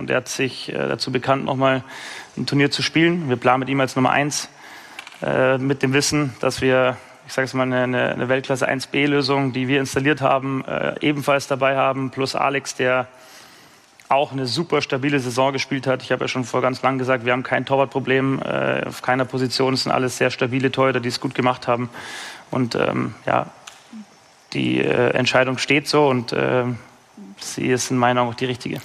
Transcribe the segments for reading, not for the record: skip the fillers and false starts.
Der hat sich dazu bekannt, nochmal ein Turnier zu spielen. Wir planen mit ihm als Nummer 1 mit dem Wissen, dass wir, ich sage es mal, eine Weltklasse 1B-Lösung, die wir installiert haben, ebenfalls dabei haben. Plus Alex, der auch eine super stabile Saison gespielt hat. Ich habe ja schon vor ganz lang gesagt, wir haben kein Torwartproblem auf keiner Position. Es sind alles sehr stabile Torhüter, die es gut gemacht haben. Und die Entscheidung steht so und sie ist in meiner Meinung auch die richtige.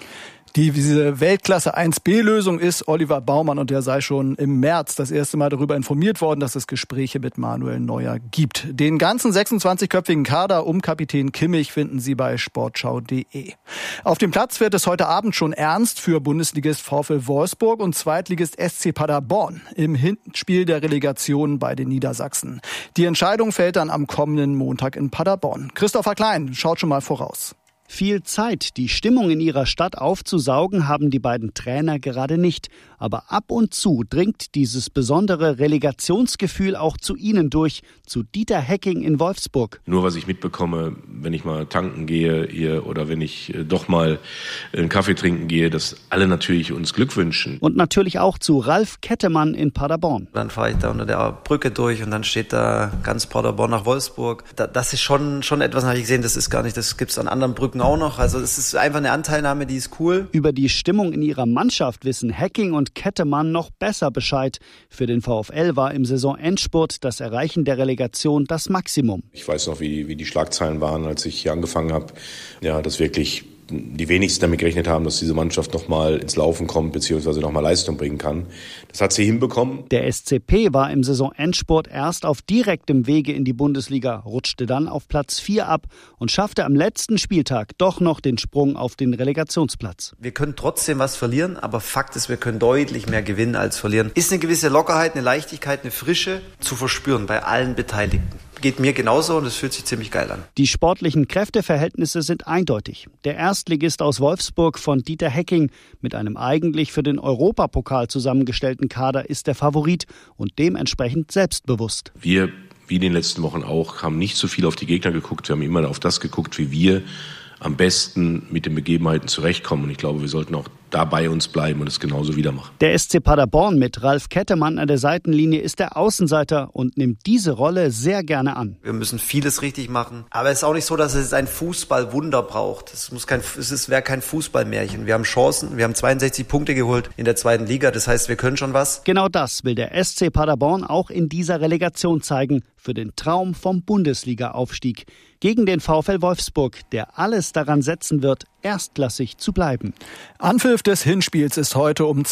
Diese Weltklasse 1B-Lösung ist Oliver Baumann und der sei schon im März das erste Mal darüber informiert worden, dass es Gespräche mit Manuel Neuer gibt. Den ganzen 26-köpfigen Kader um Kapitän Kimmich finden Sie bei sportschau.de. Auf dem Platz wird es heute Abend schon ernst für Bundesligist VfL Wolfsburg und Zweitligist SC Paderborn im Hinspiel der Relegation bei den Niedersachsen. Die Entscheidung fällt dann am kommenden Montag in Paderborn. Christopher Klein schaut schon mal voraus. Viel Zeit, die Stimmung in ihrer Stadt aufzusaugen, haben die beiden Trainer gerade nicht. Aber ab und zu dringt dieses besondere Relegationsgefühl auch zu ihnen durch, zu Dieter Hecking in Wolfsburg. Nur was ich mitbekomme, wenn ich mal tanken gehe hier oder wenn ich doch mal einen Kaffee trinken gehe, dass alle natürlich uns Glück wünschen. Und natürlich auch zu Ralf Kettemann in Paderborn. Dann fahre ich da unter der Brücke durch und dann steht da ganz Paderborn nach Wolfsburg. Das ist schon etwas, habe ich gesehen, das ist gar nicht, das gibt es an anderen Brücken auch noch. Also es ist einfach eine Anteilnahme, die ist cool. Über die Stimmung in ihrer Mannschaft wissen Hecking und Kettemann noch besser Bescheid. Für den VfL war im Saisonendspurt das Erreichen der Relegation das Maximum. Ich weiß noch, wie die Schlagzeilen waren, als ich hier angefangen habe. Ja, dass wirklich die wenigsten damit gerechnet haben, dass diese Mannschaft nochmal ins Laufen kommt bzw. nochmal Leistung bringen kann. Das hat sie hinbekommen. Der SCP war im Saisonendspurt erst auf direktem Wege in die Bundesliga, rutschte dann auf Platz 4 ab und schaffte am letzten Spieltag doch noch den Sprung auf den Relegationsplatz. Wir können trotzdem was verlieren, aber Fakt ist, wir können deutlich mehr gewinnen als verlieren. Ist eine gewisse Lockerheit, eine Leichtigkeit, eine Frische zu verspüren bei allen Beteiligten. Geht mir genauso und es fühlt sich ziemlich geil an. Die sportlichen Kräfteverhältnisse sind eindeutig. Der Erstligist aus Wolfsburg von Dieter Hecking mit einem eigentlich für den Europapokal zusammengestellten Kader ist der Favorit und dementsprechend selbstbewusst. Wir, wie in den letzten Wochen auch, haben nicht so viel auf die Gegner geguckt. Wir haben immer auf das geguckt, wie wir am besten mit den Begebenheiten zurechtkommen. Und ich glaube, wir sollten auch da bei uns bleiben und es genauso wieder machen. Der SC Paderborn mit Ralf Kettemann an der Seitenlinie ist der Außenseiter und nimmt diese Rolle sehr gerne an. Wir müssen vieles richtig machen. Aber es ist auch nicht so, dass es ein Fußballwunder braucht. Es wäre kein Fußballmärchen. Wir haben Chancen. Wir haben 62 Punkte geholt in der 2. Liga. Das heißt, wir können schon was. Genau das will der SC Paderborn auch in dieser Relegation zeigen. Für den Traum vom Bundesliga-Aufstieg. Gegen den VfL Wolfsburg, der alles daran setzen wird, erstklassig zu bleiben. Anpfiff des Hinspiels ist heute um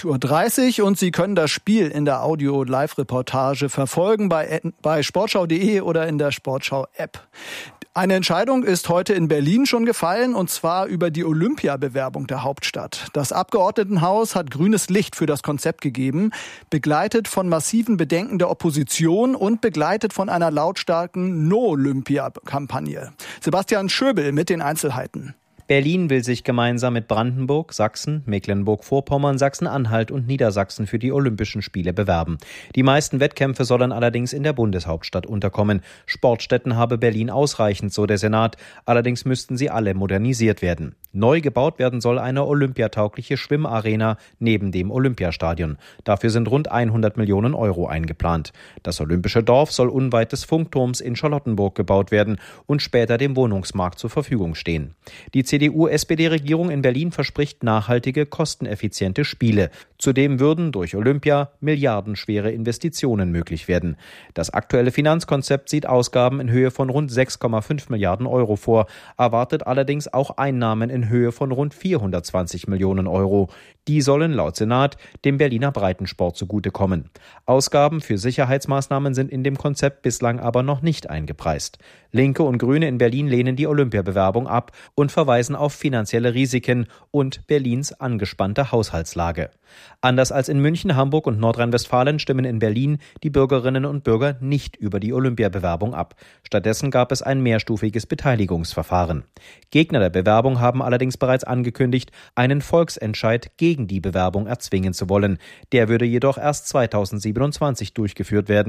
20.30 Uhr und Sie können das Spiel in der Audio-Live-Reportage verfolgen bei sportschau.de oder in der Sportschau-App. Eine Entscheidung ist heute in Berlin schon gefallen, und zwar über die Olympiabewerbung der Hauptstadt. Das Abgeordnetenhaus hat grünes Licht für das Konzept gegeben, begleitet von massiven Bedenken der Opposition und begleitet von einer lautstarken No-Olympia-Kampagne. Sebastian Schöbel mit den Einzelheiten. Berlin will sich gemeinsam mit Brandenburg, Sachsen, Mecklenburg-Vorpommern, Sachsen-Anhalt und Niedersachsen für die Olympischen Spiele bewerben. Die meisten Wettkämpfe sollen allerdings in der Bundeshauptstadt unterkommen. Sportstätten habe Berlin ausreichend, so der Senat. Allerdings müssten sie alle modernisiert werden. Neu gebaut werden soll eine olympiataugliche Schwimmarena neben dem Olympiastadion. Dafür sind rund 100 Millionen Euro eingeplant. Das Olympische Dorf soll unweit des Funkturms in Charlottenburg gebaut werden und später dem Wohnungsmarkt zur Verfügung stehen. Die CDU-SPD-Regierung in Berlin verspricht nachhaltige, kosteneffiziente Spiele. Zudem würden durch Olympia milliardenschwere Investitionen möglich werden. Das aktuelle Finanzkonzept sieht Ausgaben in Höhe von rund 6,5 Milliarden Euro vor, erwartet allerdings auch Einnahmen in Höhe von rund 420 Millionen Euro. Die sollen laut Senat dem Berliner Breitensport zugutekommen. Ausgaben für Sicherheitsmaßnahmen sind in dem Konzept bislang aber noch nicht eingepreist. Linke und Grüne in Berlin lehnen die Olympiabewerbung ab und verweisen auf finanzielle Risiken und Berlins angespannte Haushaltslage. Anders als in München, Hamburg und Nordrhein-Westfalen stimmen in Berlin die Bürgerinnen und Bürger nicht über die Olympiabewerbung ab. Stattdessen gab es ein mehrstufiges Beteiligungsverfahren. Gegner der Bewerbung haben allerdings bereits angekündigt, einen Volksentscheid gegen die Bewerbung erzwingen zu wollen. Der würde jedoch erst 2027 durchgeführt werden.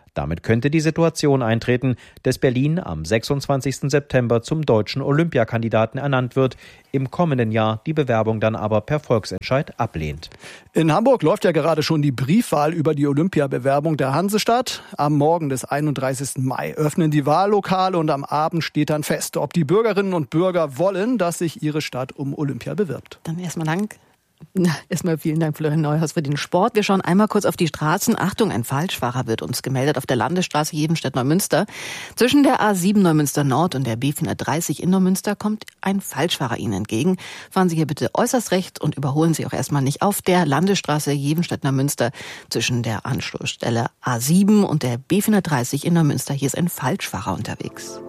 Damit könnte die Situation eintreten, dass Berlin am 26. September zum deutschen Olympiakandidaten ernannt wird, im kommenden Jahr die Bewerbung dann aber per Volksentscheid ablehnt. In Hamburg läuft ja gerade schon die Briefwahl über die Olympiabewerbung der Hansestadt. Am Morgen des 31. Mai öffnen die Wahllokale und am Abend steht dann fest, ob die Bürgerinnen und Bürger wollen, dass sich ihre Stadt um Olympia bewirbt. Dann erstmal vielen Dank, Florian Neuhaus, für den Sport. Wir schauen einmal kurz auf die Straßen. Achtung, ein Falschfahrer wird uns gemeldet auf der Landesstraße Jevenstedt-Neumünster. Zwischen der A7 Neumünster Nord und der B430 in Neumünster kommt ein Falschfahrer Ihnen entgegen. Fahren Sie hier bitte äußerst rechts und überholen Sie auch erstmal nicht auf der Landesstraße Jevenstedt-Neumünster zwischen der Anschlussstelle A7 und der B430 in Neumünster. Hier ist ein Falschfahrer unterwegs.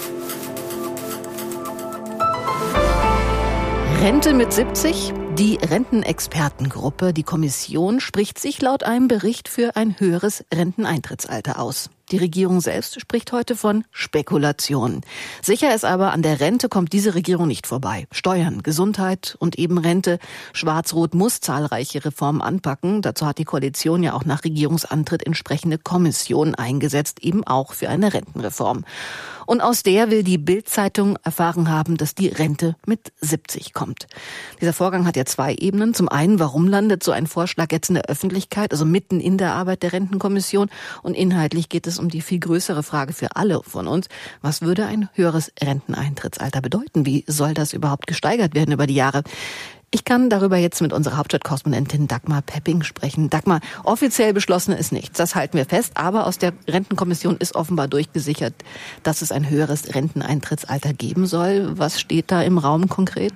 Rente mit 70? Die Rentenexpertengruppe, die Kommission, spricht sich laut einem Bericht für ein höheres Renteneintrittsalter aus. Die Regierung selbst spricht heute von Spekulation. Sicher ist aber, an der Rente kommt diese Regierung nicht vorbei. Steuern, Gesundheit und eben Rente. Schwarz-Rot muss zahlreiche Reformen anpacken. Dazu hat die Koalition ja auch nach Regierungsantritt entsprechende Kommissionen eingesetzt, eben auch für eine Rentenreform. Und aus der will die Bild-Zeitung erfahren haben, dass die Rente mit 70 kommt. Dieser Vorgang hat ja zwei Ebenen. Zum einen, warum landet so ein Vorschlag jetzt in der Öffentlichkeit, also mitten in der Arbeit der Rentenkommission? Und inhaltlich geht es um die viel größere Frage für alle von uns. Was würde ein höheres Renteneintrittsalter bedeuten? Wie soll das überhaupt gesteigert werden über die Jahre? Ich kann darüber jetzt mit unserer Hauptstadtkorrespondentin Dagmar Pepping sprechen. Dagmar, offiziell beschlossen ist nichts, das halten wir fest. Aber aus der Rentenkommission ist offenbar durchgesichert, dass es ein höheres Renteneintrittsalter geben soll. Was steht da im Raum konkret?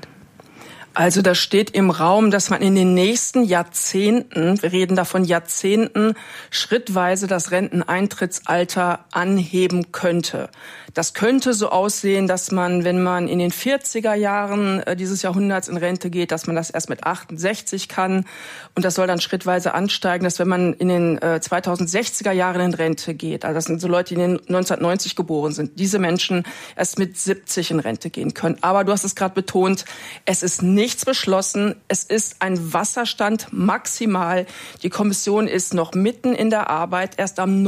Also da steht im Raum, dass man in den nächsten Jahrzehnten, wir reden davon Jahrzehnten, schrittweise das Renteneintrittsalter anheben könnte. Das könnte so aussehen, dass man, wenn man in den 40er Jahren dieses Jahrhunderts in Rente geht, dass man das erst mit 68 kann. Und das soll dann schrittweise ansteigen, dass wenn man in den 2060er Jahren in Rente geht, also das sind so Leute, die in den 1990 geboren sind, diese Menschen erst mit 70 in Rente gehen können. Aber du hast es gerade betont, es ist nichts beschlossen. Es ist ein Wasserstand maximal. Die Kommission ist noch mitten in der Arbeit. Erst am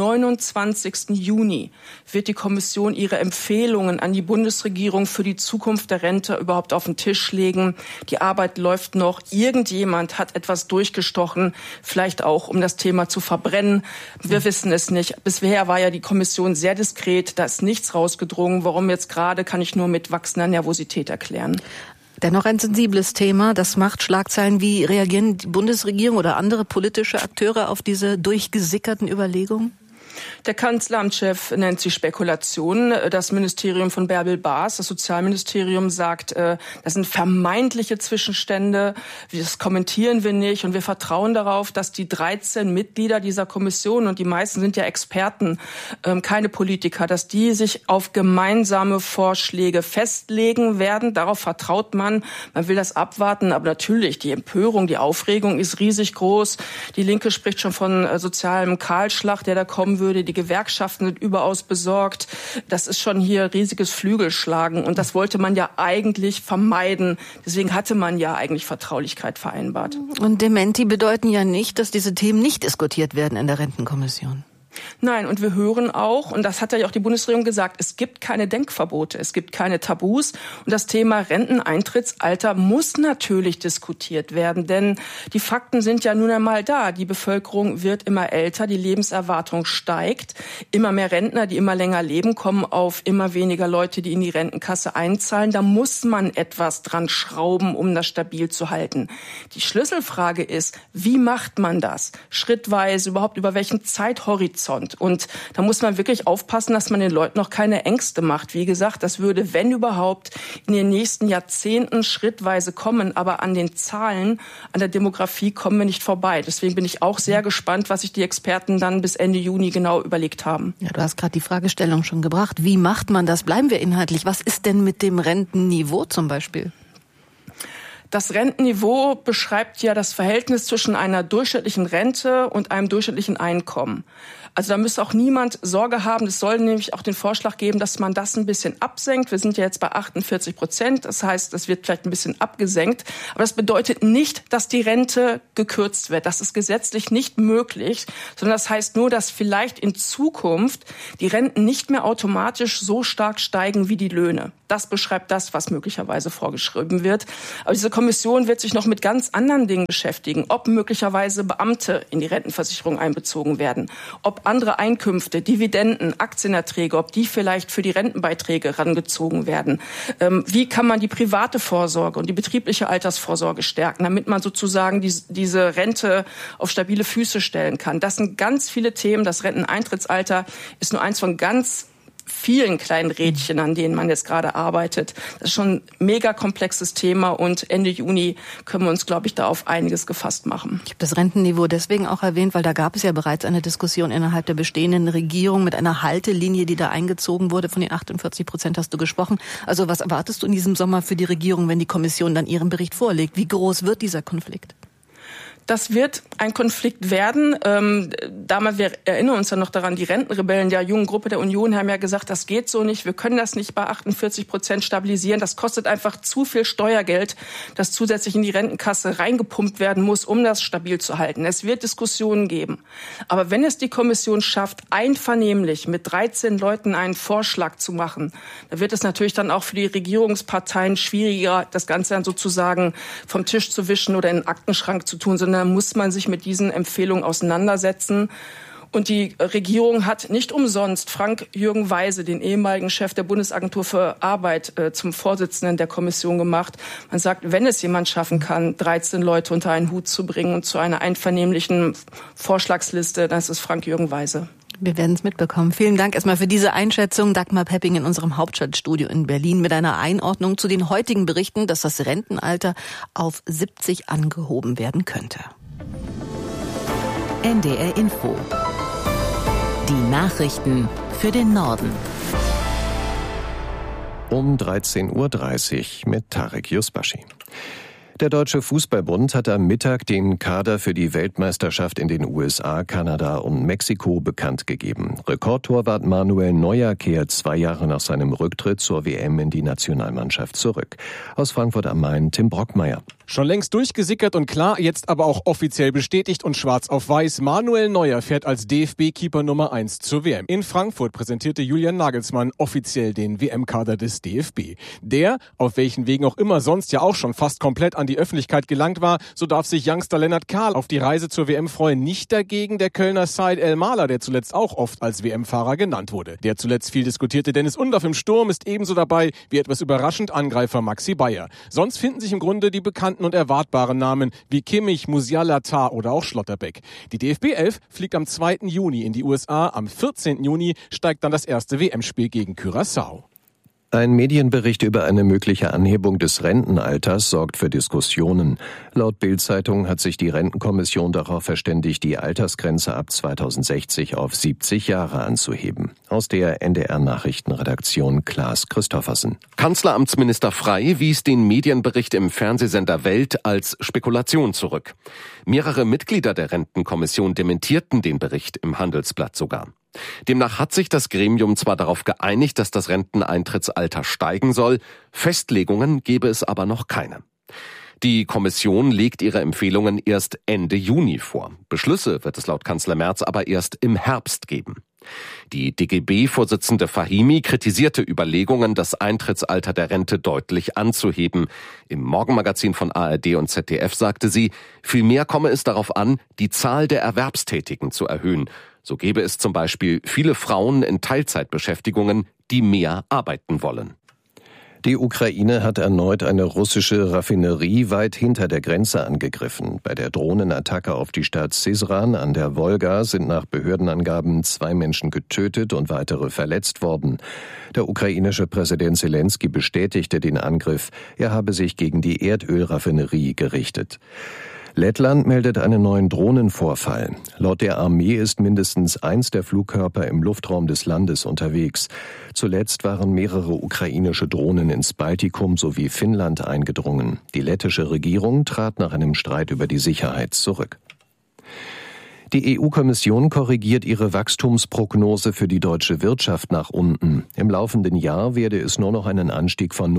29. Juni wird die Kommission ihre Empfehlungen an die Bundesregierung für die Zukunft der Rente überhaupt auf den Tisch legen. Die Arbeit läuft noch. Irgendjemand hat etwas durchgestochen, vielleicht auch, um das Thema zu verbrennen. Wir wissen es nicht. Bisher war ja die Kommission sehr diskret. Da ist nichts rausgedrungen. Warum jetzt gerade, kann ich nur mit wachsender Nervosität erklären. Dennoch ein sensibles Thema, das macht Schlagzeilen. Wie reagieren die Bundesregierung oder andere politische Akteure auf diese durchgesickerten Überlegungen? Der Kanzleramtschef nennt sie Spekulation. Das Ministerium von Bärbel Baas, das Sozialministerium, sagt, das sind vermeintliche Zwischenstände. Das kommentieren wir nicht. Und wir vertrauen darauf, dass die 13 Mitglieder dieser Kommission, und die meisten sind ja Experten, keine Politiker, dass die sich auf gemeinsame Vorschläge festlegen werden. Darauf vertraut man. Man will das abwarten. Aber natürlich, die Empörung, die Aufregung ist riesig groß. Die Linke spricht schon von sozialem Kahlschlag, der da kommen würde. Die Gewerkschaften sind überaus besorgt. Das ist schon hier riesiges Flügelschlagen. Und das wollte man ja eigentlich vermeiden. Deswegen hatte man ja eigentlich Vertraulichkeit vereinbart. Und Dementi bedeuten ja nicht, dass diese Themen nicht diskutiert werden in der Rentenkommission. Nein, und wir hören auch, und das hat ja auch die Bundesregierung gesagt, es gibt keine Denkverbote, es gibt keine Tabus. Und das Thema Renteneintrittsalter muss natürlich diskutiert werden, denn die Fakten sind ja nun einmal da. Die Bevölkerung wird immer älter, die Lebenserwartung steigt. Immer mehr Rentner, die immer länger leben, kommen auf immer weniger Leute, die in die Rentenkasse einzahlen. Da muss man etwas dran schrauben, um das stabil zu halten. Die Schlüsselfrage ist, wie macht man das? Schrittweise, überhaupt über welchen Zeithorizont? Und da muss man wirklich aufpassen, dass man den Leuten noch keine Ängste macht. Wie gesagt, das würde, wenn überhaupt, in den nächsten Jahrzehnten schrittweise kommen. Aber an den Zahlen, an der Demografie kommen wir nicht vorbei. Deswegen bin ich auch sehr gespannt, was sich die Experten dann bis Ende Juni genau überlegt haben. Ja, du hast gerade die Fragestellung schon gebracht. Wie macht man das? Bleiben wir inhaltlich. Was ist denn mit dem Rentenniveau zum Beispiel? Das Rentenniveau beschreibt ja das Verhältnis zwischen einer durchschnittlichen Rente und einem durchschnittlichen Einkommen. Also da müsste auch niemand Sorge haben. Es soll nämlich auch den Vorschlag geben, dass man das ein bisschen absenkt. Wir sind ja jetzt bei 48%. Das heißt, das wird vielleicht ein bisschen abgesenkt. Aber das bedeutet nicht, dass die Rente gekürzt wird. Das ist gesetzlich nicht möglich, sondern das heißt nur, dass vielleicht in Zukunft die Renten nicht mehr automatisch so stark steigen wie die Löhne. Das beschreibt das, was möglicherweise vorgeschrieben wird. Aber diese Kommission wird sich noch mit ganz anderen Dingen beschäftigen. Ob möglicherweise Beamte in die Rentenversicherung einbezogen werden, ob andere Einkünfte, Dividenden, Aktienerträge, ob die vielleicht für die Rentenbeiträge herangezogen werden. Wie kann man die private Vorsorge und die betriebliche Altersvorsorge stärken, damit man sozusagen diese Rente auf stabile Füße stellen kann. Das sind ganz viele Themen. Das Renteneintrittsalter ist nur eins von ganz vielen kleinen Rädchen, an denen man jetzt gerade arbeitet. Das ist schon ein mega komplexes Thema und Ende Juni können wir uns, glaube ich, da auf einiges gefasst machen. Ich habe das Rentenniveau deswegen auch erwähnt, weil da gab es ja bereits eine Diskussion innerhalb der bestehenden Regierung mit einer Haltelinie, die da eingezogen wurde. Von den 48% hast du gesprochen. Also was erwartest du in diesem Sommer für die Regierung, wenn die Kommission dann ihren Bericht vorlegt? Wie groß wird dieser Konflikt? Das wird ein Konflikt werden. Damals, wir erinnern uns ja noch daran, die Rentenrebellen der jungen Gruppe der Union haben ja gesagt, das geht so nicht. Wir können das nicht bei 48% stabilisieren. Das kostet einfach zu viel Steuergeld, das zusätzlich in die Rentenkasse reingepumpt werden muss, um das stabil zu halten. Es wird Diskussionen geben. Aber wenn es die Kommission schafft, einvernehmlich mit 13 Leuten einen Vorschlag zu machen, dann wird es natürlich dann auch für die Regierungsparteien schwieriger, das Ganze dann sozusagen vom Tisch zu wischen oder in den Aktenschrank zu tun, sondern muss man sich mit diesen Empfehlungen auseinandersetzen. Und die Regierung hat nicht umsonst Frank-Jürgen Weise, den ehemaligen Chef der Bundesagentur für Arbeit, zum Vorsitzenden der Kommission gemacht. Man sagt, wenn es jemand schaffen kann, 13 Leute unter einen Hut zu bringen und zu einer einvernehmlichen Vorschlagsliste, dann ist es Frank-Jürgen Weise. Wir werden es mitbekommen. Vielen Dank erstmal für diese Einschätzung. Dagmar Pepping in unserem Hauptstadtstudio in Berlin mit einer Einordnung zu den heutigen Berichten, dass das Rentenalter auf 70 angehoben werden könnte. NDR Info. Die Nachrichten für den Norden. Um 13.30 Uhr mit Tarek Yusbashi. Der Deutsche Fußballbund hat am Mittag den Kader für die Weltmeisterschaft in den USA, Kanada und Mexiko bekannt gegeben. Rekordtorwart Manuel Neuer kehrt 2 Jahre nach seinem Rücktritt zur WM in die Nationalmannschaft zurück. Aus Frankfurt am Main, Tim Brockmeier. Schon längst durchgesickert und klar, jetzt aber auch offiziell bestätigt und schwarz auf weiß. Manuel Neuer fährt als DFB-Keeper Nummer 1 zur WM. In Frankfurt präsentierte Julian Nagelsmann offiziell den WM-Kader des DFB. Der, auf welchen Wegen auch immer sonst ja auch schon fast komplett an die Öffentlichkeit gelangt war, so darf sich Youngster Lennart Kahl auf die Reise zur WM freuen. Nicht dagegen der Kölner Said El-Maler, der zuletzt auch oft als WM-Fahrer genannt wurde. Der zuletzt viel diskutierte Dennis Undorf im Sturm ist ebenso dabei wie etwas überraschend Angreifer Maxi Bayer. Sonst finden sich im Grunde die bekannten und erwartbaren Namen wie Kimmich, Musiala, Tah oder auch Schlotterbeck. Die DFB 11 fliegt am 2. Juni in die USA. Am 14. Juni steigt dann das erste WM-Spiel gegen Curaçao. Ein Medienbericht über eine mögliche Anhebung des Rentenalters sorgt für Diskussionen. Laut Bild-Zeitung hat sich die Rentenkommission darauf verständigt, die Altersgrenze ab 2060 auf 70 Jahre anzuheben. Aus der NDR-Nachrichtenredaktion Klaas Christoffersen. Kanzleramtsminister Frey wies den Medienbericht im Fernsehsender Welt als Spekulation zurück. Mehrere Mitglieder der Rentenkommission dementierten den Bericht im Handelsblatt sogar. Demnach hat sich das Gremium zwar darauf geeinigt, dass das Renteneintrittsalter steigen soll, Festlegungen gebe es aber noch keine. Die Kommission legt ihre Empfehlungen erst Ende Juni vor. Beschlüsse wird es laut Kanzler Merz aber erst im Herbst geben. Die DGB-Vorsitzende Fahimi kritisierte Überlegungen, das Eintrittsalter der Rente deutlich anzuheben. Im Morgenmagazin von ARD und ZDF sagte sie, vielmehr komme es darauf an, die Zahl der Erwerbstätigen zu erhöhen. So gäbe es zum Beispiel viele Frauen in Teilzeitbeschäftigungen, die mehr arbeiten wollen. Die Ukraine hat erneut eine russische Raffinerie weit hinter der Grenze angegriffen. Bei der Drohnenattacke auf die Stadt Syzran an der Wolga sind nach Behördenangaben 2 Menschen getötet und weitere verletzt worden. Der ukrainische Präsident Selenskyj bestätigte den Angriff. Er habe sich gegen die Erdölraffinerie gerichtet. Lettland meldet einen neuen Drohnenvorfall. Laut der Armee ist mindestens eins der Flugkörper im Luftraum des Landes unterwegs. Zuletzt waren mehrere ukrainische Drohnen ins Baltikum sowie Finnland eingedrungen. Die lettische Regierung trat nach einem Streit über die Sicherheit zurück. Die EU-Kommission korrigiert ihre Wachstumsprognose für die deutsche Wirtschaft nach unten. Im laufenden Jahr werde es nur noch einen Anstieg von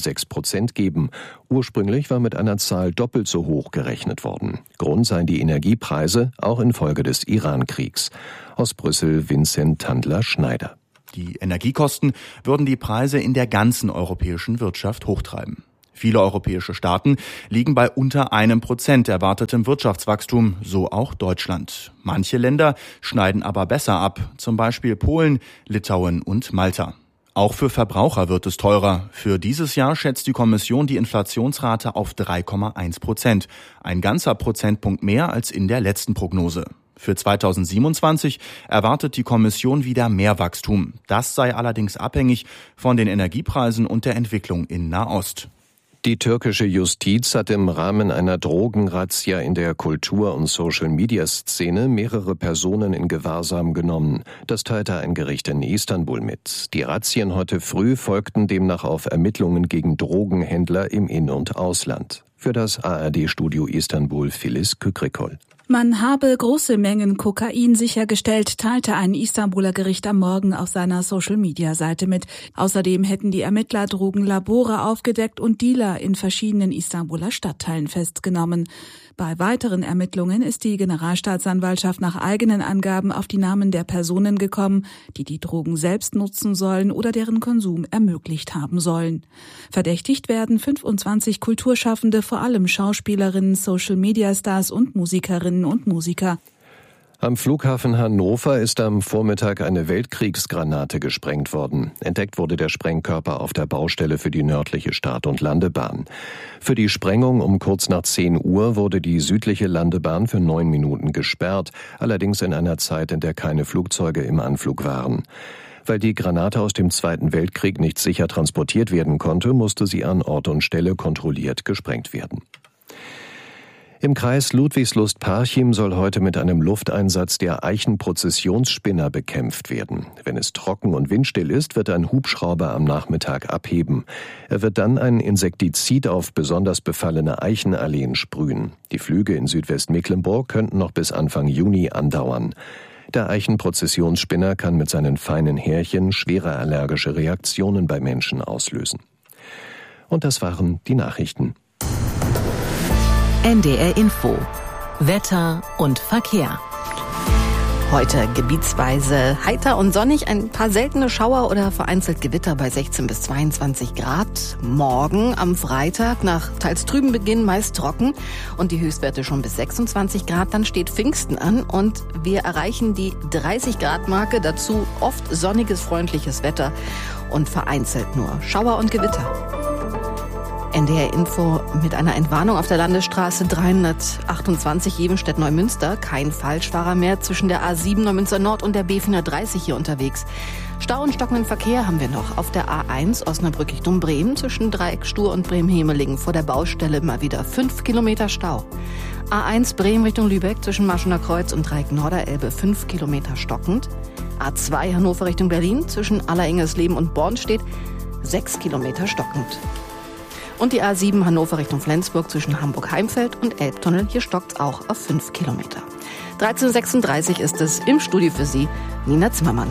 0,6% geben. Ursprünglich war mit einer Zahl doppelt so hoch gerechnet worden. Grund seien die Energiepreise, auch infolge des Iran-Kriegs. Aus Brüssel Vincent Tandler-Schneider. Die Energiekosten würden die Preise in der ganzen europäischen Wirtschaft hochtreiben. Viele europäische Staaten liegen bei unter 1% erwartetem Wirtschaftswachstum, so auch Deutschland. Manche Länder schneiden aber besser ab, zum Beispiel Polen, Litauen und Malta. Auch für Verbraucher wird es teurer. Für dieses Jahr schätzt die Kommission die Inflationsrate auf 3,1%. Ein ganzer Prozentpunkt mehr als in der letzten Prognose. Für 2027 erwartet die Kommission wieder mehr Wachstum. Das sei allerdings abhängig von den Energiepreisen und der Entwicklung in Nahost. Die türkische Justiz hat im Rahmen einer Drogenrazzia in der Kultur- und Social-Media-Szene mehrere Personen in Gewahrsam genommen. Das teilte ein Gericht in Istanbul mit. Die Razzien heute früh folgten demnach auf Ermittlungen gegen Drogenhändler im In- und Ausland. Für das ARD-Studio Istanbul Filiz Kükrikol. Man habe große Mengen Kokain sichergestellt, teilte ein Istanbuler Gericht am Morgen auf seiner Social-Media-Seite mit. Außerdem hätten die Ermittler Drogenlabore aufgedeckt und Dealer in verschiedenen Istanbuler Stadtteilen festgenommen. Bei weiteren Ermittlungen ist die Generalstaatsanwaltschaft nach eigenen Angaben auf die Namen der Personen gekommen, die die Drogen selbst nutzen sollen oder deren Konsum ermöglicht haben sollen. Verdächtigt werden 25 Kulturschaffende, vor allem Schauspielerinnen, Social-Media-Stars und Musikerinnen und Musiker. Am Flughafen Hannover ist am Vormittag eine Weltkriegsgranate gesprengt worden. Entdeckt wurde der Sprengkörper auf der Baustelle für die nördliche Start- und Landebahn. Für die Sprengung um kurz nach 10 Uhr wurde die südliche Landebahn für 9 Minuten gesperrt, allerdings in einer Zeit, in der keine Flugzeuge im Anflug waren. Weil die Granate aus dem Zweiten Weltkrieg nicht sicher transportiert werden konnte, musste sie an Ort und Stelle kontrolliert gesprengt werden. Im Kreis Ludwigslust-Parchim soll heute mit einem Lufteinsatz der Eichenprozessionsspinner bekämpft werden. Wenn es trocken und windstill ist, wird ein Hubschrauber am Nachmittag abheben. Er wird dann ein Insektizid auf besonders befallene Eichenalleen sprühen. Die Flüge in Südwestmecklenburg könnten noch bis Anfang Juni andauern. Der Eichenprozessionsspinner kann mit seinen feinen Härchen schwere allergische Reaktionen bei Menschen auslösen. Und das waren die Nachrichten. NDR Info. Wetter und Verkehr. Heute gebietsweise heiter und sonnig, ein paar seltene Schauer oder vereinzelt Gewitter bei 16 bis 22 Grad. Morgen am Freitag nach teils trüben Beginn meist trocken und die Höchstwerte schon bis 26 Grad. Dann steht Pfingsten an und wir erreichen die 30 Grad Marke. Dazu oft sonniges, freundliches Wetter und vereinzelt nur Schauer und Gewitter. NDR Info mit einer Entwarnung auf der Landesstraße 328 Jevenstedt-Neumünster. Kein Falschfahrer mehr zwischen der A7 Neumünster Nord und der B430 hier unterwegs. Stau und stockenden Verkehr haben wir noch auf der A1 Osnabrück Richtung Bremen zwischen Dreieck Stur und Bremen-Hemelingen. Vor der Baustelle mal wieder 5 Kilometer Stau. A1 Bremen Richtung Lübeck zwischen Marschener Kreuz und Dreieck Norderelbe 5 Kilometer stockend. A2 Hannover Richtung Berlin zwischen Allerengersleben und Bornstedt 6 Kilometer stockend. Und die A7 Hannover Richtung Flensburg zwischen Hamburg-Heimfeld und Elbtunnel. Hier stockt's auch auf 5 Kilometer. 13.36 Uhr ist es im Studio für Sie, Nina Zimmermann.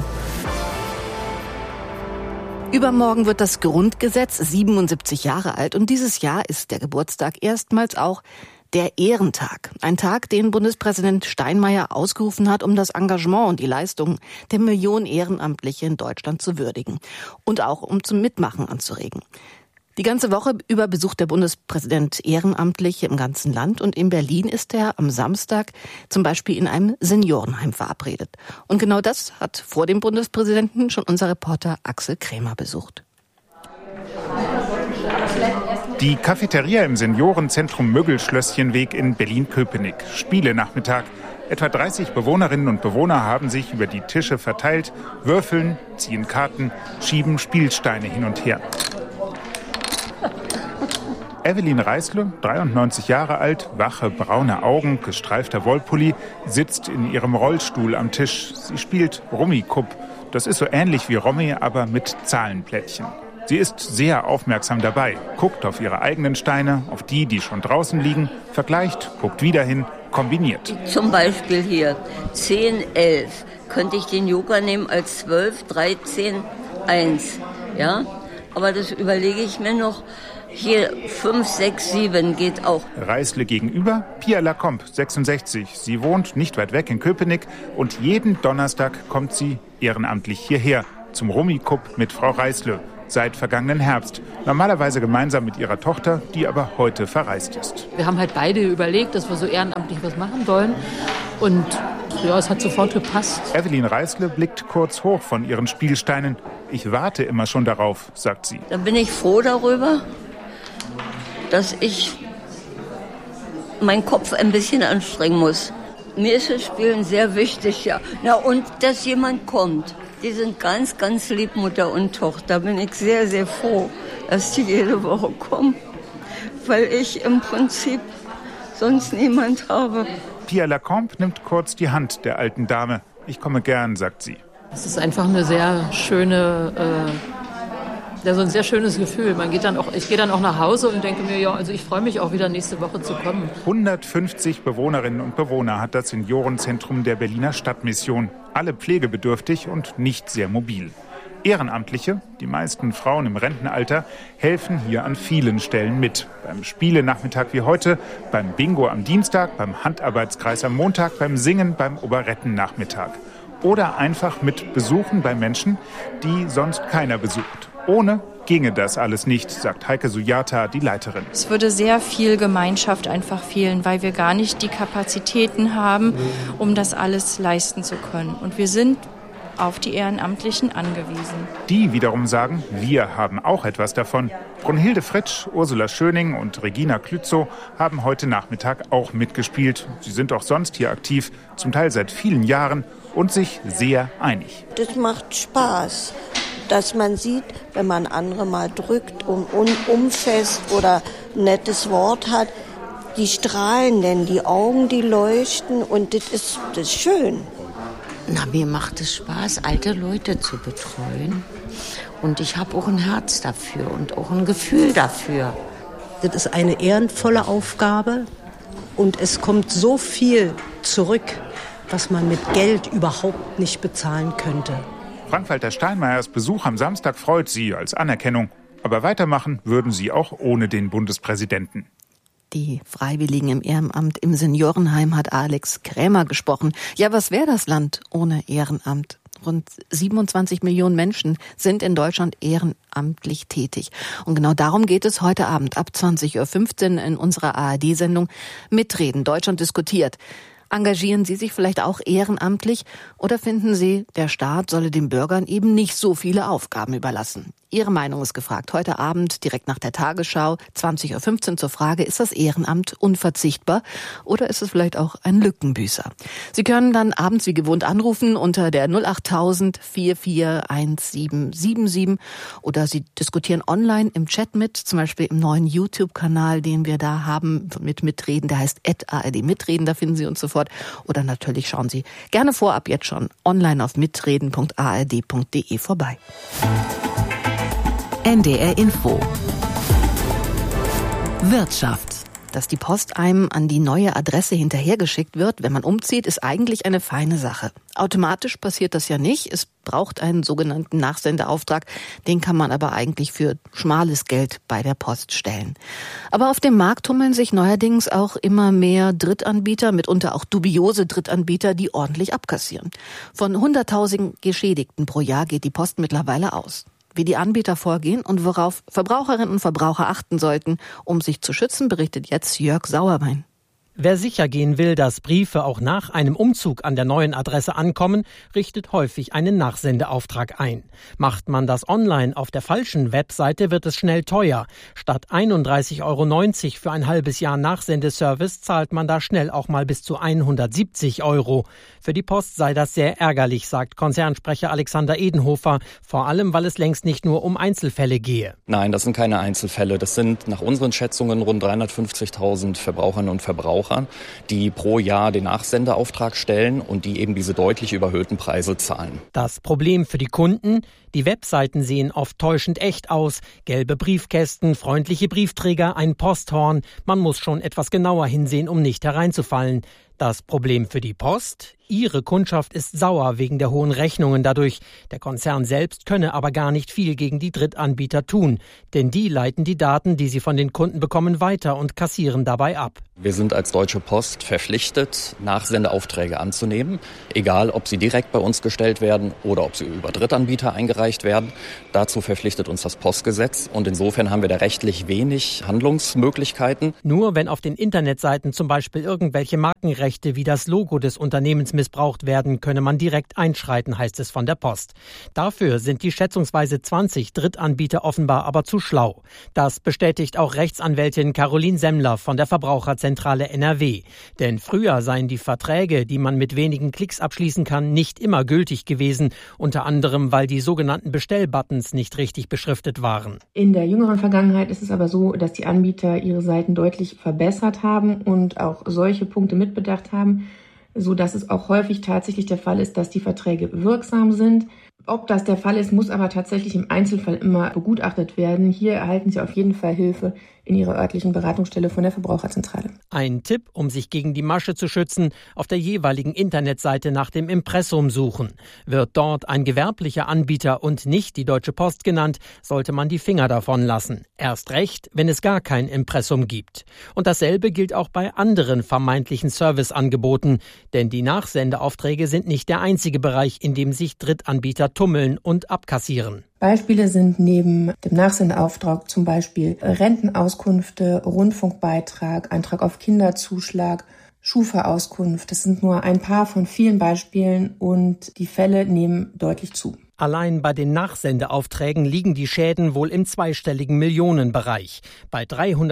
Übermorgen wird das Grundgesetz 77 Jahre alt und dieses Jahr ist der Geburtstag erstmals auch der Ehrentag. Ein Tag, den Bundespräsident Steinmeier ausgerufen hat, um das Engagement und die Leistungen der Millionen Ehrenamtliche in Deutschland zu würdigen und auch um zum Mitmachen anzuregen. Die ganze Woche über besucht der Bundespräsident Ehrenamtliche im ganzen Land und in Berlin ist er am Samstag zum Beispiel in einem Seniorenheim verabredet. Und genau das hat vor dem Bundespräsidenten schon unser Reporter Axel Krämer besucht. Die Cafeteria im Seniorenzentrum Möggelschlösschenweg in Berlin-Köpenick. Spielenachmittag. Etwa 30 Bewohnerinnen und Bewohner haben sich über die Tische verteilt, würfeln, ziehen Karten, schieben Spielsteine hin und her. Evelyn Reisle, 93 Jahre alt, wache braune Augen, gestreifter Wollpulli, sitzt in ihrem Rollstuhl am Tisch. Sie spielt Rummikub. Das ist so ähnlich wie Romy, aber mit Zahlenplättchen. Sie ist sehr aufmerksam dabei, guckt auf ihre eigenen Steine, auf die schon draußen liegen, vergleicht, guckt wieder hin, kombiniert. Zum Beispiel hier 10, 11. Könnte ich den Joker nehmen als 12, 13, 1. Ja? Aber das überlege ich mir noch. Hier 5, 6, 7 geht auch. Reisle gegenüber, Pia Lacombe, 66. Sie wohnt nicht weit weg in Köpenick und jeden Donnerstag kommt sie ehrenamtlich hierher zum Rummikub mit Frau Reisle. Seit vergangenen Herbst. Normalerweise gemeinsam mit ihrer Tochter, die aber heute verreist ist. Wir haben halt beide überlegt, dass wir so ehrenamtlich was machen wollen. Und ja, es hat sofort gepasst. Evelyn Reisle blickt kurz hoch von ihren Spielsteinen. Ich warte immer schon darauf, sagt sie. Da bin ich froh darüber, dass ich meinen Kopf ein bisschen anstrengen muss. Mir ist das Spielen sehr wichtig, ja. Na, und dass jemand kommt. Die sind ganz, ganz lieb, Mutter und Tochter. Da bin ich sehr, sehr froh, dass die jede Woche kommen, weil ich im Prinzip sonst niemand habe. Pia Lacombe nimmt kurz die Hand der alten Dame. Ich komme gern, sagt sie. Es ist einfach eine sehr schöne, so ein sehr schönes Gefühl. Ich gehe dann auch nach Hause und denke mir, ja, also ich freue mich auch wieder nächste Woche zu kommen. 150 Bewohnerinnen und Bewohner hat das Seniorenzentrum der Berliner Stadtmission. Alle pflegebedürftig und nicht sehr mobil. Ehrenamtliche, die meisten Frauen im Rentenalter, helfen hier an vielen Stellen mit. Beim Spielenachmittag wie heute, beim Bingo am Dienstag, beim Handarbeitskreis am Montag, beim Singen, beim Operettennachmittag. Oder einfach mit Besuchen bei Menschen, die sonst keiner besucht. Ohne ginge das alles nicht, sagt Heike Sujata, die Leiterin. Es würde sehr viel Gemeinschaft einfach fehlen, weil wir gar nicht die Kapazitäten haben, um das alles leisten zu können. Und wir sind auf die Ehrenamtlichen angewiesen. Die wiederum sagen, wir haben auch etwas davon. Brunhilde Fritsch, Ursula Schöning und Regina Klützow haben heute Nachmittag auch mitgespielt. Sie sind auch sonst hier aktiv, zum Teil seit vielen Jahren und sich sehr einig. Das macht Spaß, dass man sieht, wenn man andere mal drückt und umfasst oder ein nettes Wort hat, die strahlen denn, die Augen, die leuchten und das ist schön. Na, mir macht es Spaß, alte Leute zu betreuen. Und ich habe auch ein Herz dafür und auch ein Gefühl dafür. Das ist eine ehrenvolle Aufgabe und es kommt so viel zurück, was man mit Geld überhaupt nicht bezahlen könnte. Frank-Walter Steinmeiers Besuch am Samstag freut sie als Anerkennung. Aber weitermachen würden sie auch ohne den Bundespräsidenten. Die Freiwilligen im Ehrenamt im Seniorenheim hat Alex Krämer gesprochen. Ja, was wäre das Land ohne Ehrenamt? Rund 27 Millionen Menschen sind in Deutschland ehrenamtlich tätig. Und genau darum geht es heute Abend ab 20.15 Uhr in unserer ARD-Sendung Mitreden. Deutschland diskutiert. Engagieren Sie sich vielleicht auch ehrenamtlich oder finden Sie, der Staat solle den Bürgern eben nicht so viele Aufgaben überlassen? Ihre Meinung ist gefragt. Heute Abend, direkt nach der Tagesschau, 20.15 Uhr zur Frage, ist das Ehrenamt unverzichtbar oder ist es vielleicht auch ein Lückenbüßer? Sie können dann abends wie gewohnt anrufen unter der 08000 441777 oder Sie diskutieren online im Chat mit, zum Beispiel im neuen YouTube-Kanal, den wir da haben mit Mitreden, der heißt @ARD Mitreden, da finden Sie uns sofort. Oder natürlich schauen Sie gerne vorab jetzt schon online auf mitreden.ard.de vorbei. NDR Info. Wirtschaft. Dass die Post einem an die neue Adresse hinterhergeschickt wird, wenn man umzieht, ist eigentlich eine feine Sache. Automatisch passiert das ja nicht. Es braucht einen sogenannten Nachsendeauftrag. Den kann man aber eigentlich für schmales Geld bei der Post stellen. Aber auf dem Markt tummeln sich neuerdings auch immer mehr Drittanbieter, mitunter auch dubiose Drittanbieter, die ordentlich abkassieren. Von 100.000 Geschädigten pro Jahr geht die Post mittlerweile aus. Wie die Anbieter vorgehen und worauf Verbraucherinnen und Verbraucher achten sollten, um sich zu schützen, berichtet jetzt Jörg Sauerwein. Wer sicher gehen will, dass Briefe auch nach einem Umzug an der neuen Adresse ankommen, richtet häufig einen Nachsendeauftrag ein. Macht man das online auf der falschen Webseite, wird es schnell teuer. Statt 31,90 € für ein halbes Jahr Nachsendeservice zahlt man da schnell auch mal bis zu 170 €. Für die Post sei das sehr ärgerlich, sagt Konzernsprecher Alexander Edenhofer, vor allem weil es längst nicht nur um Einzelfälle gehe. Nein, das sind keine Einzelfälle. Das sind nach unseren Schätzungen rund 350.000 Verbraucherinnen und Verbraucher, die pro Jahr den Nachsendeauftrag stellen und die eben diese deutlich überhöhten Preise zahlen. Das Problem für die Kunden: Die Webseiten sehen oft täuschend echt aus. Gelbe Briefkästen, freundliche Briefträger, ein Posthorn. Man muss schon etwas genauer hinsehen, um nicht hereinzufallen. Das Problem für die Post: Ihre Kundschaft ist sauer wegen der hohen Rechnungen dadurch. Der Konzern selbst könne aber gar nicht viel gegen die Drittanbieter tun. Denn die leiten die Daten, die sie von den Kunden bekommen, weiter und kassieren dabei ab. Wir sind als Deutsche Post verpflichtet, Nachsendeaufträge anzunehmen, egal ob sie direkt bei uns gestellt werden oder ob sie über Drittanbieter eingereicht werden. Dazu verpflichtet uns das Postgesetz und insofern haben wir da rechtlich wenig Handlungsmöglichkeiten. Nur wenn auf den Internetseiten zum Beispiel irgendwelche Markenrechte wie das Logo des Unternehmens missbraucht werden, könne man direkt einschreiten, heißt es von der Post. Dafür sind die schätzungsweise 20 Drittanbieter offenbar aber zu schlau. Das bestätigt auch Rechtsanwältin Caroline Semmler von der Verbraucherzentrale NRW. Denn früher seien die Verträge, die man mit wenigen Klicks abschließen kann, nicht immer gültig gewesen, unter anderem, weil die sogenannten Bestellbuttons nicht richtig beschriftet waren. In der jüngeren Vergangenheit ist es aber so, dass die Anbieter ihre Seiten deutlich verbessert haben und auch solche Punkte mitbedacht haben, so dass es auch häufig tatsächlich der Fall ist, dass die Verträge wirksam sind. Ob das der Fall ist, muss aber tatsächlich im Einzelfall immer begutachtet werden. Hier erhalten Sie auf jeden Fall Hilfe in Ihrer örtlichen Beratungsstelle von der Verbraucherzentrale. Ein Tipp, um sich gegen die Masche zu schützen: auf der jeweiligen Internetseite nach dem Impressum suchen. Wird dort ein gewerblicher Anbieter und nicht die Deutsche Post genannt, sollte man die Finger davon lassen. Erst recht, wenn es gar kein Impressum gibt. Und dasselbe gilt auch bei anderen vermeintlichen Serviceangeboten, denn die Nachsendeaufträge sind nicht der einzige Bereich, in dem sich Drittanbieter tummeln und abkassieren. Beispiele sind neben dem Nachsendeauftrag zum Beispiel Rentenauskünfte, Rundfunkbeitrag, Eintrag auf Kinderzuschlag, Schufa-Auskunft. Das sind nur ein paar von vielen Beispielen und die Fälle nehmen deutlich zu. Allein bei den Nachsendeaufträgen liegen die Schäden wohl im zweistelligen Millionenbereich. Bei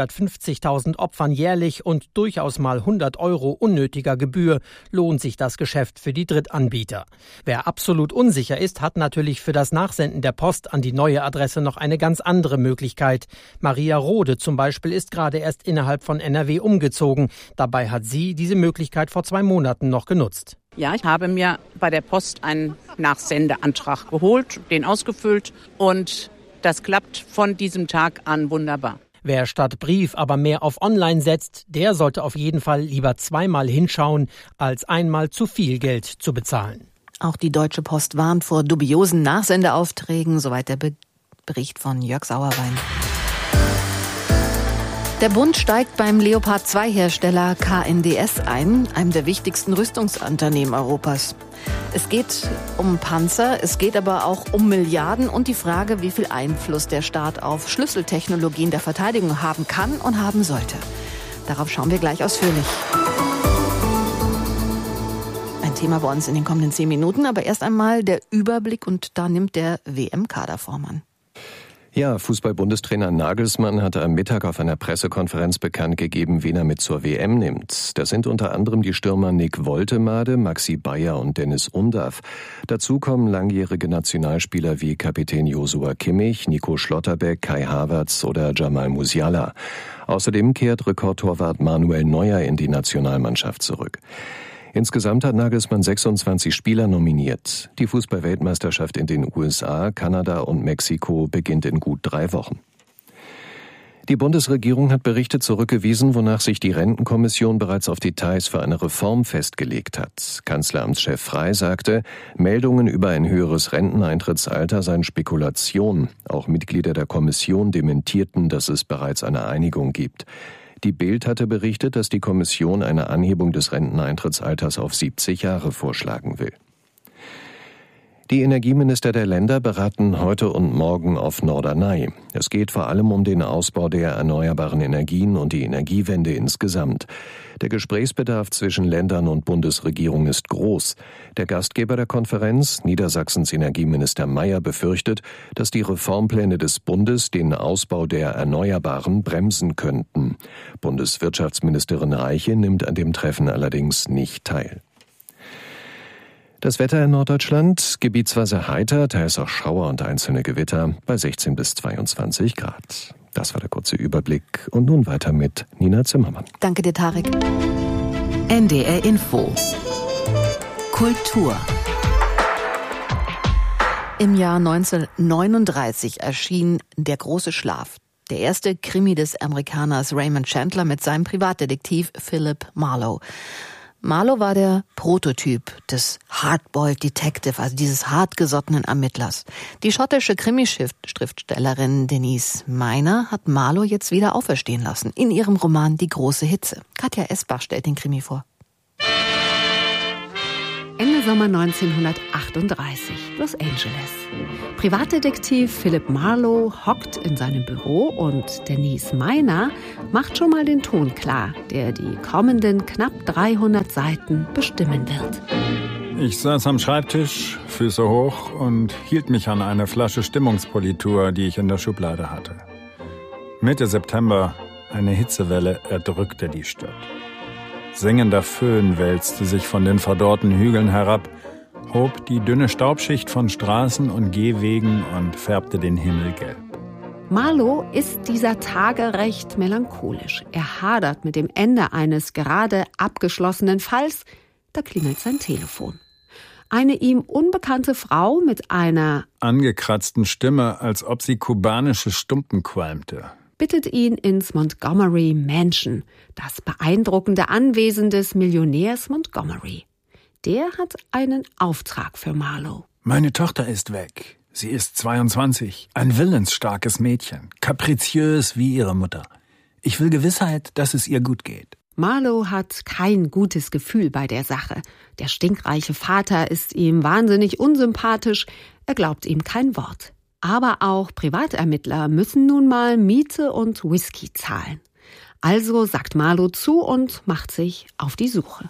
350.000 Opfern jährlich und durchaus mal 100 € unnötiger Gebühr lohnt sich das Geschäft für die Drittanbieter. Wer absolut unsicher ist, hat natürlich für das Nachsenden der Post an die neue Adresse noch eine ganz andere Möglichkeit. Maria Rode zum Beispiel ist gerade erst innerhalb von NRW umgezogen. Dabei hat sie diese Möglichkeit vor 2 Monaten noch genutzt. Ja, ich habe mir bei der Post einen Nachsendeantrag geholt, den ausgefüllt und das klappt von diesem Tag an wunderbar. Wer statt Brief aber mehr auf Online setzt, der sollte auf jeden Fall lieber 2-mal hinschauen, als einmal zu viel Geld zu bezahlen. Auch die Deutsche Post warnt vor dubiosen Nachsendeaufträgen, soweit der Bericht von Jörg Sauerwein. Der Bund steigt beim Leopard-2-Hersteller KNDS ein, einem der wichtigsten Rüstungsunternehmen Europas. Es geht um Panzer, es geht aber auch um Milliarden und die Frage, wie viel Einfluss der Staat auf Schlüsseltechnologien der Verteidigung haben kann und haben sollte. Darauf schauen wir gleich ausführlich. Ein Thema bei uns in den kommenden 10 Minuten, aber erst einmal der Überblick und da nimmt der WM-Kader Vormann. Ja, Fußball-Bundestrainer Nagelsmann hatte am Mittag auf einer Pressekonferenz bekannt gegeben, wen er mit zur WM nimmt. Das sind unter anderem die Stürmer Nick Woltemade, Maxi Bayer und Dennis Undav. Dazu kommen langjährige Nationalspieler wie Kapitän Joshua Kimmich, Nico Schlotterbeck, Kai Havertz oder Jamal Musiala. Außerdem kehrt Rekordtorwart Manuel Neuer in die Nationalmannschaft zurück. Insgesamt hat Nagelsmann 26 Spieler nominiert. Die Fußball-Weltmeisterschaft in den USA, Kanada und Mexiko beginnt in gut 3 Wochen. Die Bundesregierung hat Berichte zurückgewiesen, wonach sich die Rentenkommission bereits auf Details für eine Reform festgelegt hat. Kanzleramtschef Frey sagte, Meldungen über ein höheres Renteneintrittsalter seien Spekulation. Auch Mitglieder der Kommission dementierten, dass es bereits eine Einigung gibt. Die Bild hatte berichtet, dass die Kommission eine Anhebung des Renteneintrittsalters auf 70 Jahre vorschlagen will. Die Energieminister der Länder beraten heute und morgen auf Norderney. Es geht vor allem um den Ausbau der erneuerbaren Energien und die Energiewende insgesamt. Der Gesprächsbedarf zwischen Ländern und Bundesregierung ist groß. Der Gastgeber der Konferenz, Niedersachsens Energieminister Mayer, befürchtet, dass die Reformpläne des Bundes den Ausbau der Erneuerbaren bremsen könnten. Bundeswirtschaftsministerin Reiche nimmt an dem Treffen allerdings nicht teil. Das Wetter in Norddeutschland, gebietsweise heiter, teils auch Schauer und einzelne Gewitter bei 16 bis 22 Grad. Das war der kurze Überblick und nun weiter mit Nina Zimmermann. Danke dir, Tarek. NDR Info. Kultur. Im Jahr 1939 erschien Der große Schlaf. Der erste Krimi des Amerikaners Raymond Chandler mit seinem Privatdetektiv Philip Marlowe. Marlowe war der Prototyp des Hardboiled Detective, also dieses hartgesottenen Ermittlers. Die schottische Krimischriftstellerin Denise Miner hat Marlowe jetzt wieder auferstehen lassen in ihrem Roman Die große Hitze. Katja Esbach stellt den Krimi vor. Ende Sommer 1938, Los Angeles. Privatdetektiv Philip Marlowe hockt in seinem Büro und Denise Miner macht schon mal den Ton klar, der die kommenden knapp 300 Seiten bestimmen wird. Ich saß am Schreibtisch, Füße hoch und hielt mich an eine Flasche Stimmungspolitur, die ich in der Schublade hatte. Mitte September, eine Hitzewelle erdrückte die Stadt. Sengender Föhn wälzte sich von den verdorrten Hügeln herab, hob die dünne Staubschicht von Straßen und Gehwegen und färbte den Himmel gelb. Marlowe ist dieser Tage recht melancholisch. Er hadert mit dem Ende eines gerade abgeschlossenen Falls. Da klingelt sein Telefon. Eine ihm unbekannte Frau mit einer angekratzten Stimme, als ob sie kubanische Stumpen qualmte, bittet ihn ins Montgomery Mansion, das beeindruckende Anwesen des Millionärs Montgomery. Der hat einen Auftrag für Marlowe. Meine Tochter ist weg. Sie ist 22, ein willensstarkes Mädchen, kapriziös wie ihre Mutter. Ich will Gewissheit, dass es ihr gut geht. Marlowe hat kein gutes Gefühl bei der Sache. Der stinkreiche Vater ist ihm wahnsinnig unsympathisch, er glaubt ihm kein Wort. Aber auch Privatermittler müssen nun mal Miete und Whisky zahlen. Also sagt Marlowe zu und macht sich auf die Suche.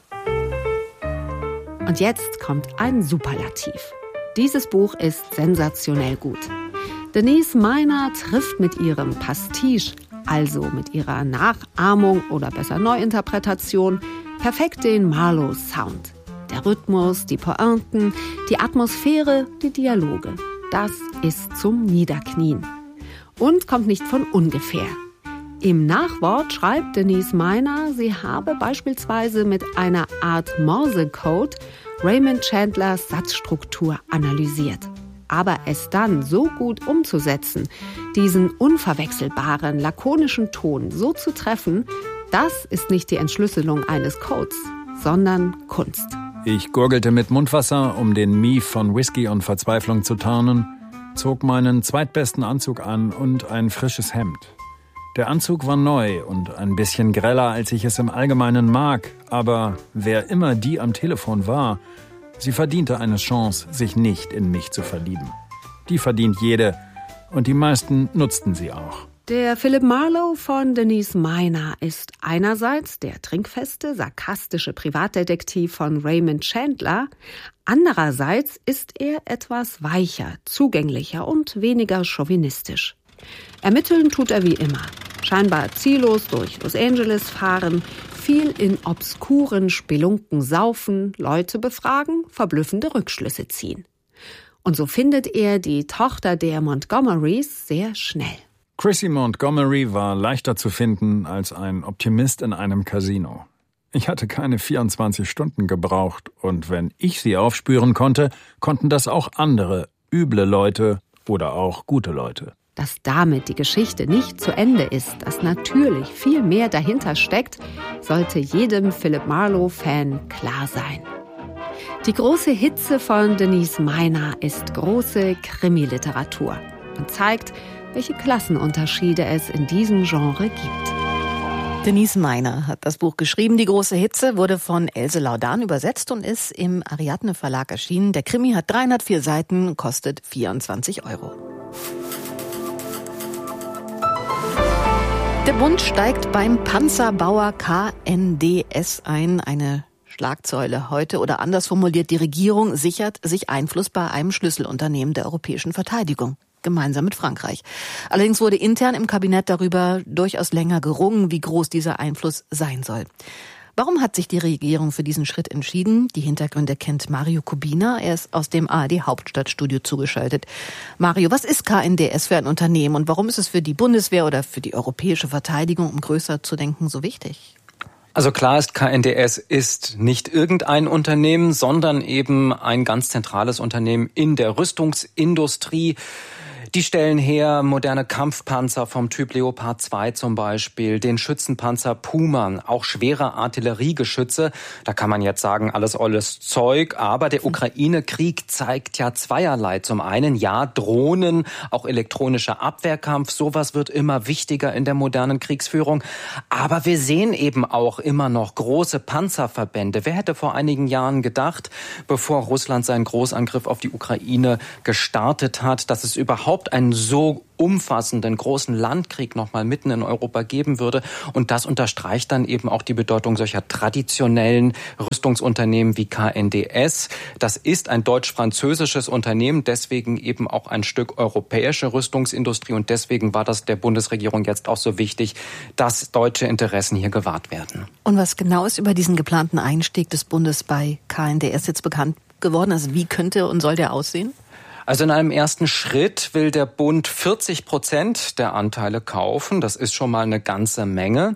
Und jetzt kommt ein Superlativ. Dieses Buch ist sensationell gut. Denise Miner trifft mit ihrem Pastiche, also mit ihrer Nachahmung oder besser Neuinterpretation, perfekt den Marlowe-Sound. Der Rhythmus, die Pointen, die Atmosphäre, die Dialoge. Das ist zum Niederknien. Und kommt nicht von ungefähr. Im Nachwort schreibt Denise Miner, sie habe beispielsweise mit einer Art Morsecode Raymond Chandlers Satzstruktur analysiert. Aber es dann so gut umzusetzen, diesen unverwechselbaren, lakonischen Ton so zu treffen, das ist nicht die Entschlüsselung eines Codes, sondern Kunst. Ich gurgelte mit Mundwasser, um den Mief von Whisky und Verzweiflung zu tarnen, zog meinen zweitbesten Anzug an und ein frisches Hemd. Der Anzug war neu und ein bisschen greller, als ich es im Allgemeinen mag, aber wer immer die am Telefon war, sie verdiente eine Chance, sich nicht in mich zu verlieben. Die verdient jede und die meisten nutzten sie auch. Der Philip Marlowe von Denise Miner ist einerseits der trinkfeste, sarkastische Privatdetektiv von Raymond Chandler, andererseits ist er etwas weicher, zugänglicher und weniger chauvinistisch. Ermitteln tut er wie immer. Scheinbar ziellos durch Los Angeles fahren, viel in obskuren Spelunken saufen, Leute befragen, verblüffende Rückschlüsse ziehen. Und so findet er die Tochter der Montgomerys sehr schnell. Chrissy Montgomery war leichter zu finden als ein Optimist in einem Casino. Ich hatte keine 24 Stunden gebraucht und wenn ich sie aufspüren konnte, konnten das auch andere, üble Leute oder auch gute Leute. Dass damit die Geschichte nicht zu Ende ist, dass natürlich viel mehr dahinter steckt, sollte jedem Philip Marlowe-Fan klar sein. Die große Hitze von Denise Miner ist große Krimiliteratur und zeigt, welche Klassenunterschiede es in diesem Genre gibt. Denise Meiner hat das Buch geschrieben. Die große Hitze wurde von Else Laudan übersetzt und ist im Ariadne Verlag erschienen. Der Krimi hat 304 Seiten, kostet 24 €. Der Bund steigt beim Panzerbauer KNDS ein. Eine Schlagzeile heute, oder anders formuliert, die Regierung sichert sich Einfluss bei einem Schlüsselunternehmen der europäischen Verteidigung, gemeinsam mit Frankreich. Allerdings wurde intern im Kabinett darüber durchaus länger gerungen, wie groß dieser Einfluss sein soll. Warum hat sich die Regierung für diesen Schritt entschieden? Die Hintergründe kennt Mario Kubina. Er ist aus dem ARD Hauptstadtstudio zugeschaltet. Mario, was ist KNDS für ein Unternehmen und warum ist es für die Bundeswehr oder für die europäische Verteidigung, um größer zu denken, so wichtig? Also klar ist, KNDS ist nicht irgendein Unternehmen, sondern eben ein ganz zentrales Unternehmen in der Rüstungsindustrie. Die stellen her moderne Kampfpanzer vom Typ Leopard 2 zum Beispiel, den Schützenpanzer Puma, auch schwere Artilleriegeschütze. Da kann man jetzt sagen, alles olles Zeug, aber der Ukraine-Krieg zeigt ja zweierlei. Zum einen, ja, Drohnen, auch elektronischer Abwehrkampf, sowas wird immer wichtiger in der modernen Kriegsführung. Aber wir sehen eben auch immer noch große Panzerverbände. Wer hätte vor einigen Jahren gedacht, bevor Russland seinen Großangriff auf die Ukraine gestartet hat, dass es überhaupt einen so umfassenden großen Landkrieg noch mal mitten in Europa geben würde. Und das unterstreicht dann eben auch die Bedeutung solcher traditionellen Rüstungsunternehmen wie KNDS. Das ist ein deutsch-französisches Unternehmen, deswegen eben auch ein Stück europäische Rüstungsindustrie. Und deswegen war das der Bundesregierung jetzt auch so wichtig, dass deutsche Interessen hier gewahrt werden. Und was genau ist über diesen geplanten Einstieg des Bundes bei KNDS jetzt bekannt geworden? Also wie könnte und soll der aussehen? Also in einem ersten Schritt will der Bund 40% der Anteile kaufen. Das ist schon mal eine ganze Menge.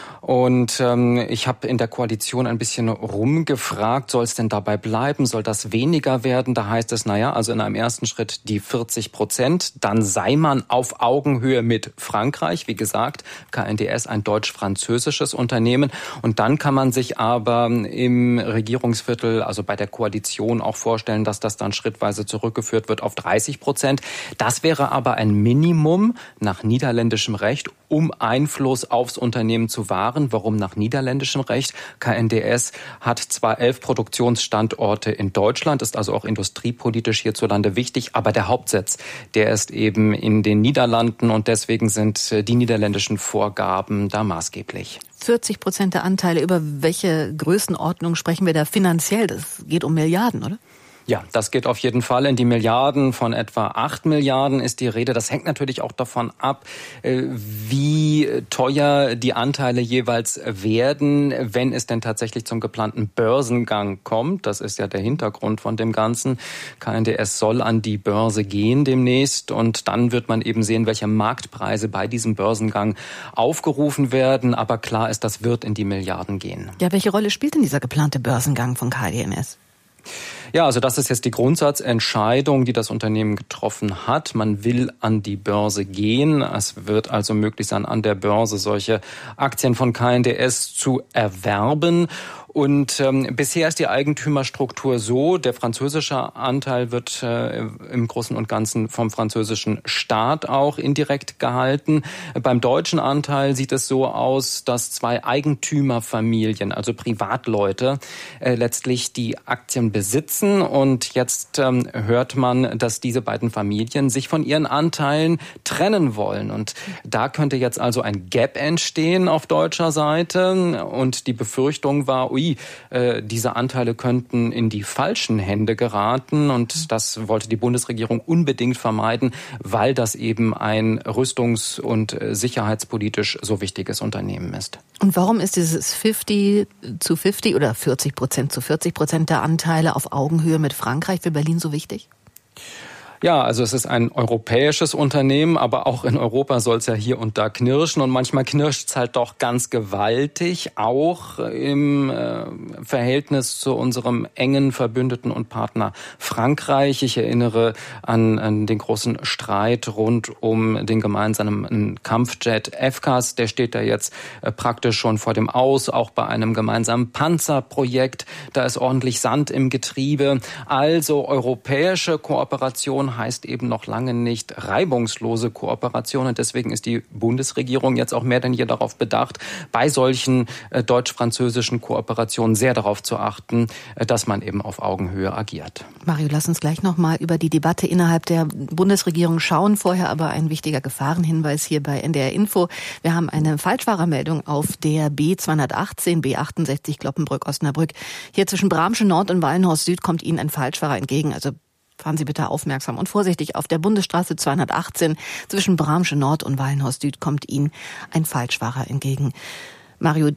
Und ich habe in der Koalition ein bisschen rumgefragt, soll es denn dabei bleiben, soll das weniger werden? Da heißt es, also in einem ersten Schritt die 40%, dann sei man auf Augenhöhe mit Frankreich. Wie gesagt, KNDS ein deutsch-französisches Unternehmen. Und dann kann man sich aber im Regierungsviertel, also bei der Koalition auch vorstellen, dass das dann schrittweise zurückgeführt wird auf 30%. Das wäre aber ein Minimum nach niederländischem Recht, um Einfluss aufs Unternehmen zu wahren. Warum nach niederländischem Recht? KNDS hat zwar 11 Produktionsstandorte in Deutschland, ist also auch industriepolitisch hierzulande wichtig, aber der Hauptsitz, der ist eben in den Niederlanden und deswegen sind die niederländischen Vorgaben da maßgeblich. 40% der Anteile, über welche Größenordnung sprechen wir da finanziell? Das geht um Milliarden, oder? Ja, das geht auf jeden Fall in die Milliarden. Von etwa 8 Milliarden ist die Rede. Das hängt natürlich auch davon ab, wie teuer die Anteile jeweils werden, wenn es denn tatsächlich zum geplanten Börsengang kommt. Das ist ja der Hintergrund von dem Ganzen. KNDS soll an die Börse gehen demnächst und dann wird man eben sehen, welche Marktpreise bei diesem Börsengang aufgerufen werden. Aber klar ist, das wird in die Milliarden gehen. Ja, welche Rolle spielt denn dieser geplante Börsengang von KNDS? Ja, also das ist jetzt die Grundsatzentscheidung, die das Unternehmen getroffen hat. Man will an die Börse gehen. Es wird also möglich sein, an der Börse solche Aktien von KNDS zu erwerben. Und bisher ist die Eigentümerstruktur so, der französische Anteil wird im Großen und Ganzen vom französischen Staat auch indirekt gehalten. Beim deutschen Anteil sieht es so aus, dass 2 Eigentümerfamilien, also Privatleute, letztlich die Aktien besitzen. Und jetzt hört man, dass diese beiden Familien sich von ihren Anteilen trennen wollen. Und da könnte jetzt also ein Gap entstehen auf deutscher Seite. Und die Befürchtung war, diese Anteile könnten in die falschen Hände geraten und das wollte die Bundesregierung unbedingt vermeiden, weil das eben ein rüstungs- und sicherheitspolitisch so wichtiges Unternehmen ist. Und warum ist dieses 50-50 oder 40% der Anteile auf Augenhöhe mit Frankreich für Berlin so wichtig? Ja, also es ist ein europäisches Unternehmen, aber auch in Europa soll es ja hier und da knirschen und manchmal knirscht es halt doch ganz gewaltig, auch im Verhältnis zu unserem engen Verbündeten und Partner Frankreich. Ich erinnere an den großen Streit rund um den gemeinsamen Kampfjet FCAS, der steht da jetzt praktisch schon vor dem Aus, auch bei einem gemeinsamen Panzerprojekt, da ist ordentlich Sand im Getriebe. Also europäische Kooperation Kooperation heißt eben noch lange nicht reibungslose Kooperation. Und deswegen ist die Bundesregierung jetzt auch mehr denn je darauf bedacht, bei solchen deutsch-französischen Kooperationen sehr darauf zu achten, dass man eben auf Augenhöhe agiert. Mario, lass uns gleich noch mal über die Debatte innerhalb der Bundesregierung schauen. Vorher aber ein wichtiger Gefahrenhinweis hier bei NDR Info. Wir haben eine Falschfahrermeldung auf der B218, B68 Kloppenbrück-Osnabrück. Hier zwischen Bramsche Nord und Wallenhorst Süd kommt Ihnen ein Falschfahrer entgegen. Also fahren Sie bitte aufmerksam und vorsichtig. Auf der Bundesstraße 218 zwischen Bramsche Nord und Wallenhorst Süd kommt Ihnen ein Falschfahrer entgegen. Mario,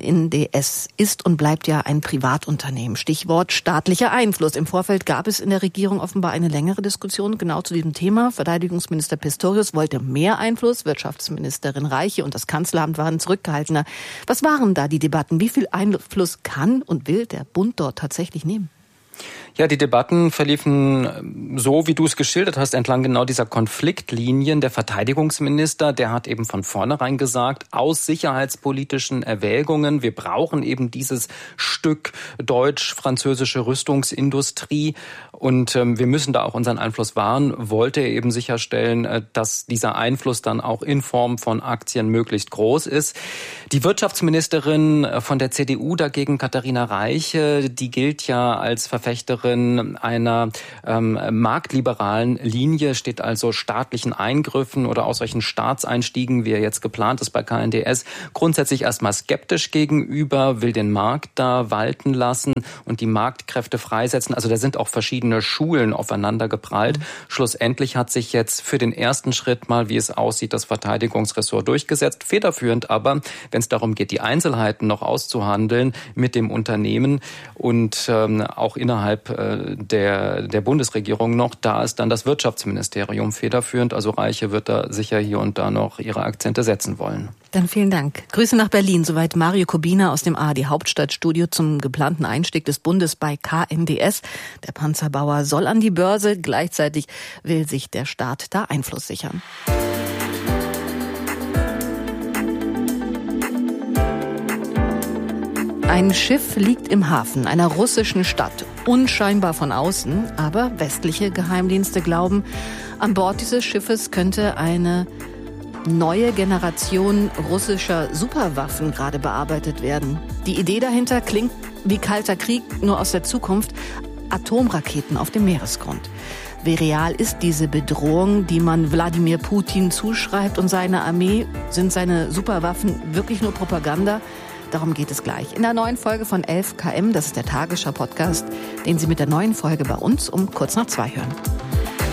KNDS ist und bleibt ja ein Privatunternehmen. Stichwort staatlicher Einfluss. Im Vorfeld gab es in der Regierung offenbar eine längere Diskussion genau zu diesem Thema. Verteidigungsminister Pistorius wollte mehr Einfluss. Wirtschaftsministerin Reiche und das Kanzleramt waren zurückgehaltener. Was waren da die Debatten? Wie viel Einfluss kann und will der Bund dort tatsächlich nehmen? Ja, die Debatten verliefen so, wie du es geschildert hast, entlang genau dieser Konfliktlinien. Der Verteidigungsminister, der hat eben von vornherein gesagt, aus sicherheitspolitischen Erwägungen, wir brauchen eben dieses Stück deutsch-französische Rüstungsindustrie und wir müssen da auch unseren Einfluss wahren, wollte er eben sicherstellen, dass dieser Einfluss dann auch in Form von Aktien möglichst groß ist. Die Wirtschaftsministerin von der CDU dagegen, Katharina Reiche, die gilt ja als Verfechterin einer marktliberalen Linie, steht also staatlichen Eingriffen oder auch solchen Staatseinstiegen, wie er jetzt geplant ist bei KNDS, grundsätzlich erstmal skeptisch gegenüber, will den Markt da walten lassen und die Marktkräfte freisetzen. Also da sind auch verschiedene Schulen aufeinander geprallt. Schlussendlich hat sich jetzt für den ersten Schritt mal, wie es aussieht, das Verteidigungsressort durchgesetzt. Federführend aber, wenn es darum geht, die Einzelheiten noch auszuhandeln mit dem Unternehmen und auch innerhalb der Bundesregierung noch, da ist dann das Wirtschaftsministerium federführend. Also Reiche wird da sicher hier und da noch ihre Akzente setzen wollen. Dann vielen Dank. Grüße nach Berlin. Soweit Mario Kubina aus dem ARD Hauptstadtstudio zum geplanten Einstieg des Bundes bei KNDS. Der Panzerbauer soll an die Börse. Gleichzeitig will sich der Staat da Einfluss sichern. Ein Schiff liegt im Hafen einer russischen Stadt, unscheinbar von außen, aber westliche Geheimdienste glauben, an Bord dieses Schiffes könnte eine neue Generation russischer Superwaffen gerade bearbeitet werden. Die Idee dahinter klingt wie Kalter Krieg, nur aus der Zukunft: Atomraketen auf dem Meeresgrund. Wie real ist diese Bedrohung, die man Wladimir Putin zuschreibt und seiner Armee? Sind seine Superwaffen wirklich nur Propaganda? Darum geht es gleich in der neuen Folge von 11 km. Das ist der Tagesschau-Podcast, den Sie mit der neuen Folge bei uns um kurz nach 2 hören.